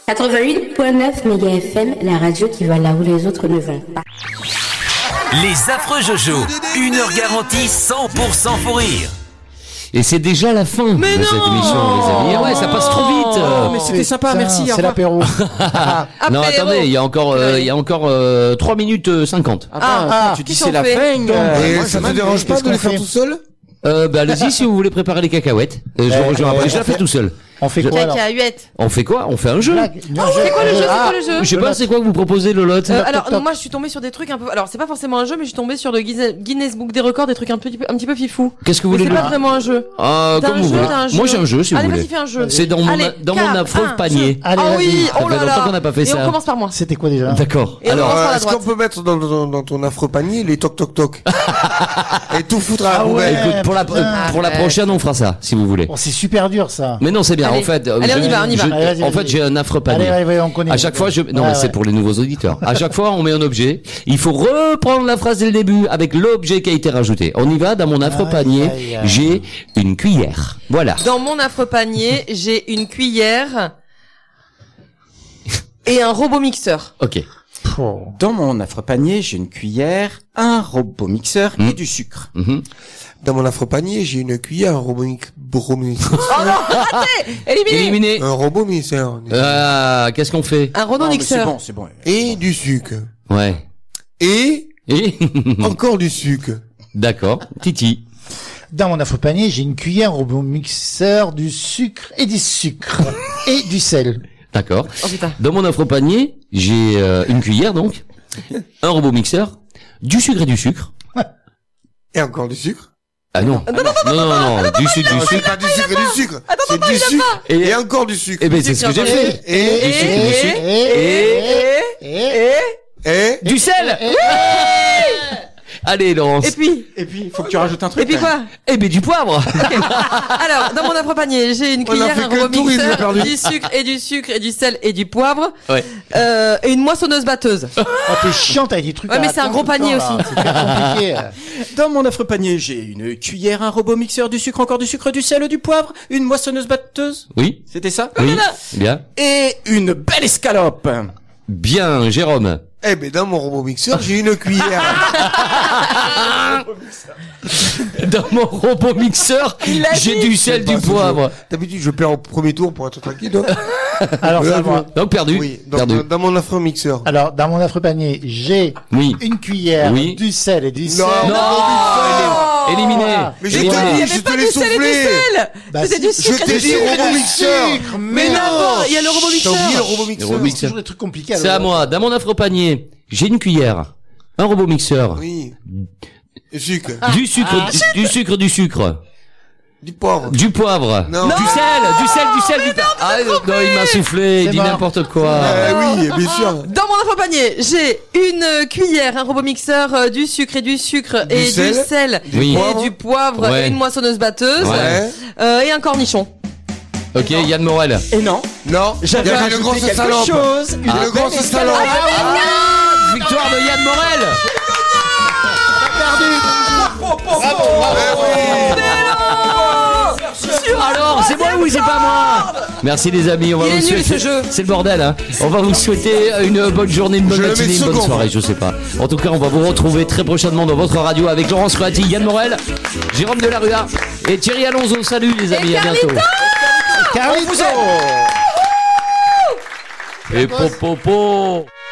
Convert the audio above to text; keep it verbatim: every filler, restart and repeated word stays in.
quatre-vingt-huit virgule neuf méga F M, la radio qui va là où les autres ne vont pas. Les affreux Jojo, une heure garantie cent pour cent fou rire. Et c'est déjà la fin mais de non cette émission, les amis. Ah ouais, ça passe trop vite. Oh, mais c'était sympa, Tiens, merci. C'est l'apéro. Non, attendez, il y a encore, euh, il y a encore euh, trois minutes cinquante. Ah, bah, Ah, tu dis qu'est-ce c'est qu'on la fait fin. Donc, euh, et moi, ça ça te dérange pas de les faire tout seul? Euh, bah allez-y si vous voulez préparer les cacahuètes. Euh, je vous rejoins après. Je la fais tout seul. On fait quoi alors? Cacahuète. On fait quoi? On fait un jeu. C'est quoi le jeu? C'est quoi le jeu? Je sais pas, c'est quoi que vous proposez, Lolotte? Euh, alors non, moi je suis tombée sur des trucs un peu. Alors c'est pas forcément un jeu, mais je suis tombée sur le Guinness Guinness Book des records, des trucs un petit peu, un petit peu fifou. Qu'est-ce que vous Mais voulez c'est dire? pas vraiment un jeu. Ah, T'as comme un vous jeu, voulez. t'as un jeu. Moi j'ai un jeu si Allez, vous vas-y, voulez. fais un jeu. C'est dans mon Allez, dans mon quatre, affreux un, panier. Allez, Ah vas-y. oui, Ça oh fait là longtemps là. qu'on n'a pas fait Et ça. on commence par moi. C'était quoi déjà? D'accord. Et on Alors, commence par la Est-ce qu'on droite. peut mettre dans, dans, dans ton affreux panier les toc toc toc et tout foutre à la Ah ouais. poubelle? écoute, pour la putain. pour la prochaine, on fera ça si vous voulez. Oh, c'est super dur ça. Mais non, c'est bien. Allez. En fait, euh, Allez, on y je- va, on y va. je- Allez, vas-y, en vas-y. fait, j'ai un affreux panier. Allez, allez, on connaît. À chaque fois, je non, Ouais, mais c'est ouais. pour les nouveaux auditeurs. À chaque fois, on met un objet. Il faut reprendre la phrase dès le début avec l'objet qui a été rajouté. On y va. Dans mon affreux Aïe, panier, aïe, aïe. j'ai une cuillère. Voilà. Dans mon affreux panier, j'ai une cuillère et un robot mixeur. Ok. Dans mon affreux panier, j'ai une cuillère, un robot mixeur Hmm. et du sucre. Mhm. Dans mon affreux panier, j'ai une cuillère, un robot mi- robot mixeur. Oh non, raté, éliminé. Éliminé. Un robot mixeur. Ah, qu'est-ce qu'on fait? Un robot Non, mais c'est mixeur. bon, c'est bon. Et du sucre. Ouais. Et Et encore du sucre. d'accord. Titi. Dans mon affreux panier, j'ai une cuillère, un robot mixeur, du sucre et du sucre et du sel. D'accord. Oh putain. Dans mon affreux panier, j'ai euh, une cuillère donc, un robot mixeur, du sucre et du sucre. Et encore du sucre. Ah non. Non non non, non, du sucre, du Non, c'est sucre. pas du sucre et du sucre. C'est du sucre. Et, Et encore du sucre. eh ben c'est ce que j'ai fait. Et, Du sucre, du sucre. Et, Et, et, et, Du sel. Allez Laurence. et puis, Et puis, il faut que tu rajoutes un truc. et puis là. quoi? Eh ben du poivre. Alors, dans mon affreux panier, j'ai une On a cuillère, fait un que robot le tour, il nous a mixeur, perdu. du sucre et du sucre et du sel et du poivre, Ouais. euh, et une moissonneuse batteuse. oh, t'es chiante avec des trucs. Ouais, à mais c'est un attendre gros tout le panier temps, là. aussi. C'est très compliqué. Dans mon affreux panier, j'ai une cuillère, un robot mixeur, du sucre, encore du sucre, du sel, du poivre, une moissonneuse batteuse. Oui. C'était ça? Oui. Bien. Et une belle escalope. Bien Jérôme. eh ben, dans mon robot mixeur, j'ai une cuillère. Dans mon robot mixeur, a j'ai dit. du sel, du Pas ce poivre. jeu. D'habitude, je perds au premier tour pour être tranquille. donc. Alors, c'est à Euh, moi. Donc perdu. Oui, dans, Perdu. dans mon affreux mixeur. Alors, dans mon affreux panier, j'ai Oui. une cuillère, Oui. du sel et du sel. Non. Éliminé. Mais je Éliminé. te Il y dis, avait je pas te du l'ai sel et du soufflé. sel. Bah, C'était si. du Je sucre et t'ai du dit sucre. robot mixeur. Mais d'abord, il y a le robot T'as oublié le mixeur. robot Le mixeur. robot C'est mixeur. toujours des trucs compliqués. C'est alors. à moi. Dans mon affreux panier, j'ai une cuillère, un robot mixeur, Oui. Et sucre. du sucre, du, du sucre, du sucre, Du poivre. du poivre, Non. du sel, du sel, du sel, du ah, non, il m'a soufflé, il C'est dit mort. n'importe quoi. Euh, oui, bien sûr. Dans mon affreux panier, j'ai une cuillère, un robot mixeur, euh, du sucre et du sucre Du et sel. du sel Oui. et du poivre Ouais. et une moissonneuse batteuse Ouais. euh, et un cornichon. Ok, Yann Morel. Et non. Non. J'avais Il y avait rajouté le grand quelque salope. chose. Une Le grand belle salope. Ah, victoire de Yann Morel. Alors, c'est moi ou c'est pas moi? Merci les amis, on va Il vous est nul, souhaiter. ce jeu. C'est le bordel, hein. On va vous souhaiter une bonne journée, une bonne Je le matinée, mets une bonne second. soirée, je sais pas. En tout cas, on va vous retrouver très prochainement dans votre radio avec Laurence Croati, Yann Morel, Jérôme Delarue et Thierry Alonso. Salut les amis, à bientôt. Carlito. Et popopo.